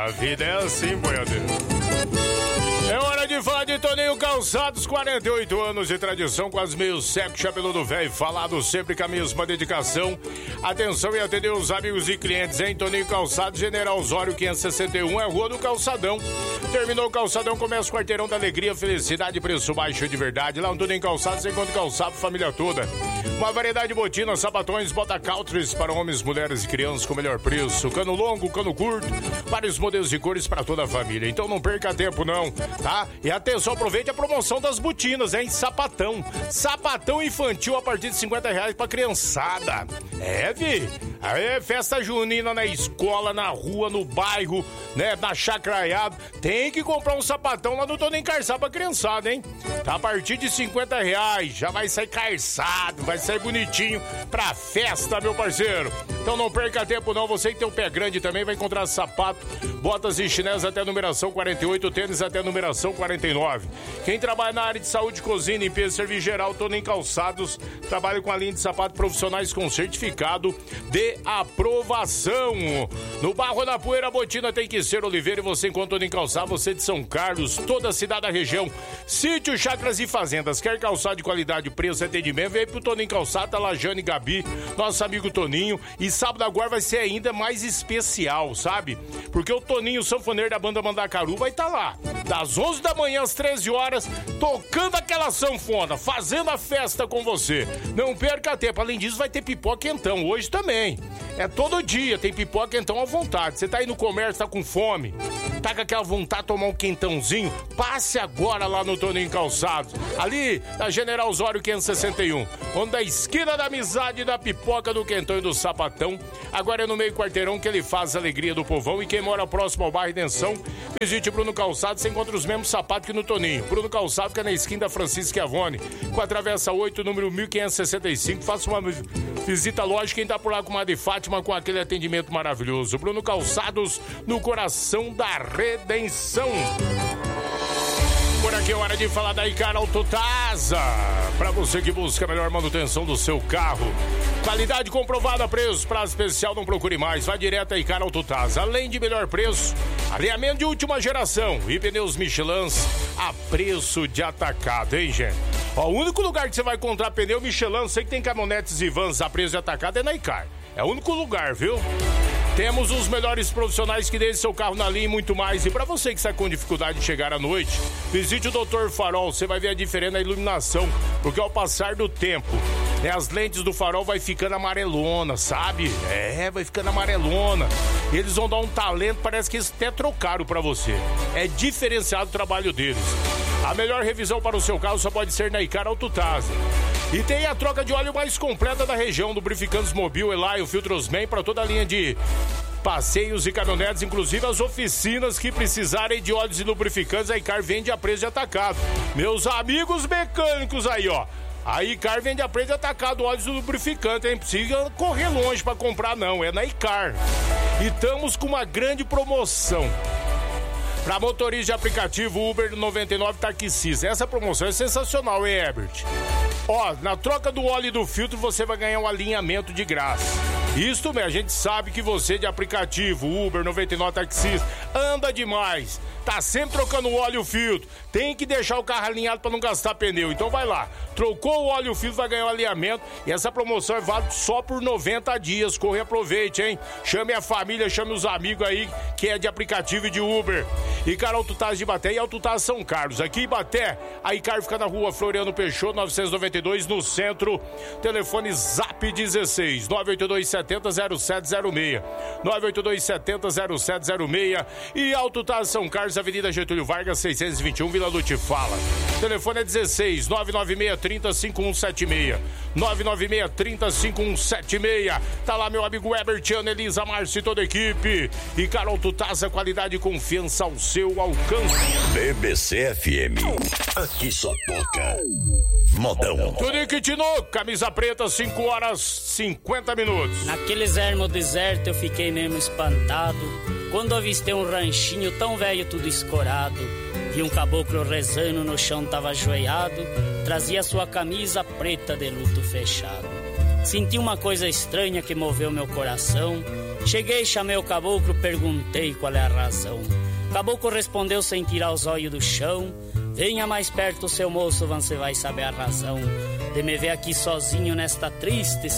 A vida é assim, boiadeiro. É hora de falar de Toninho Calçados, 48 anos de tradição, quase meio século, chapeludo velho, falado sempre com a mesma dedicação. Atenção e atender os amigos e clientes, hein? Toninho Calçados, General Osório 561, é Rua do Calçadão. Terminou o Calçadão, começa o Quarteirão da Alegria, felicidade, preço baixo de verdade. Lá no Toninho Calçados, você encontra calçado, família toda. Uma variedade de botinas, sapatões, bota countries para homens, mulheres e crianças com melhor preço. Cano longo, cano curto, vários modelos de cores para toda a família. Então não perca tempo não, tá? E atenção, aproveite a promoção das botinas, hein? Sapatão. Sapatão infantil a partir de R$50 pra criançada. É, vi? Aí é festa junina na escola, na rua, no bairro, né? Na chacraiado. Tem que comprar um sapatão lá no Toninho Calçado pra criançada, hein? Tá a partir de R$50. Já vai sair calçado, vai sair bonitinho pra festa, meu parceiro. Então não perca tempo não. Você que tem um pé grande também vai encontrar sapato, botas e chinelos até a numeração 48, tênis até a numeração 49. Quem trabalha na área de saúde, cozinha, limpeza e serviço geral, Toninho Calçados, trabalha com a linha de sapatos profissionais com certificado de aprovação. No Barro da Poeira, a botina tem que ser Oliveira e você encontra Toninho Calçados, você de São Carlos, toda a cidade da região, sítio, chacras e fazendas. Quer calçado de qualidade, preço e atendimento? Vem pro Toninho Calçado, tá lá Jane e Gabi, nosso amigo Toninho. E sábado agora vai ser ainda mais especial, sabe? Porque o Toninho, sanfoneiro da banda Mandacaru, vai estar lá, das 11 da manhã às 13 horas, tocando aquela sanfona, fazendo a festa com você. Não perca tempo. Além disso, vai ter pipoca quentão hoje também. É todo dia, tem pipoca quentão à vontade. Você tá aí no comércio, tá com fome, tá com aquela vontade de tomar um quentãozinho? Passe agora lá no Toninho Calçados, ali na General Osório 561, onde a esquina da amizade, da pipoca, do quentão e do sapatão. Agora é no meio quarteirão que ele faz a alegria do povão. E quem mora próximo ao bairro Redenção, visite Bruno Calçado, você encontra os mesmos sapatos que no Toninho. Bruno Calçado fica na esquina da Francisca Avone, com a Travessa 8, número 1565. Faça uma visita à loja, quem tá por lá com uma de Fátima, com aquele atendimento maravilhoso. Bruno Calçados, no coração da Redenção. Por aqui é hora de falar da Icar Autotasa. Para você que busca a melhor manutenção do seu carro, qualidade comprovada, preço, prazo especial, não procure mais. Vá direto a Icar Autotasa. Além de melhor preço, alinhamento de última geração e pneus Michelin a preço de atacado, hein, gente? Ó, o único lugar que você vai encontrar pneu Michelin, sei que tem caminhonetes e vans a preço de atacado, é na Icar. É o único lugar, viu? Temos os melhores profissionais que deixam seu carro na linha e muito mais. E para você que está com dificuldade de chegar à noite, visite o Dr. Farol. Você vai ver a diferença na iluminação, porque ao passar do tempo, né, as lentes do farol vai ficando amarelona, sabe? É, vai ficando amarelona. Eles vão dar um talento, parece que eles até trocaram para você. É diferenciado o trabalho deles. A melhor revisão para o seu carro só pode ser na Icar Autotasa. E tem a troca de óleo mais completa da região, lubrificantes Mobil, Elaio, Filtrosman, para toda a linha de passeios e caminhonetes, inclusive as oficinas que precisarem de óleos e lubrificantes, a Icar vende a preço de atacado. Meus amigos mecânicos aí, ó, a Icar vende a preço de atacado óleos e lubrificantes, hein? Não precisa correr longe para comprar não, é na Icar. E estamos com uma grande promoção para motorista de aplicativo Uber 99 taxista. Essa promoção é sensacional, hein, Herbert? Ó, na troca do óleo e do filtro você vai ganhar um alinhamento de graça. Isto mesmo, a gente sabe que você de aplicativo Uber 99 taxista anda demais, tá sempre trocando o óleo e o filtro. Tem que deixar o carro alinhado para não gastar pneu. Então vai lá, trocou o óleo e o filtro, vai ganhar um alinhamento. E essa promoção é válida só por 90 dias. Corre e aproveite, hein? Chame a família, chame os amigos aí que é de aplicativo e de Uber. Icar Autotasa de Ibaté e Autotasa São Carlos. Aqui em Ibaté, a Icar fica na rua Floriano Peixoto, 992, no centro. Telefone Zap 16 982700706 982700706 e Autotasa São Carlos, Avenida Getúlio Vargas 621, Vila Lute Fala. Telefone é 16 996305176 996305176. Tá lá meu amigo Herbert, Ana, Elisa, Márcio e toda a equipe. E Icar Autotasa, qualidade e confiança ao seu alcance. BBC FM, aqui só toca modão. Tunique Tinoco, camisa preta, 5 horas 50 minutos. Naqueles ermos deserto eu fiquei mesmo espantado quando avistei um ranchinho tão velho, tudo escorado. Vi um caboclo rezando, no chão tava ajoelhado, trazia sua camisa preta de luto fechado. Senti uma coisa estranha que moveu meu coração. Cheguei, chamei o caboclo, perguntei qual é a razão. O caboclo respondeu sem tirar os olhos do chão: venha mais perto, seu moço, você vai saber a razão de me ver aqui sozinho nesta triste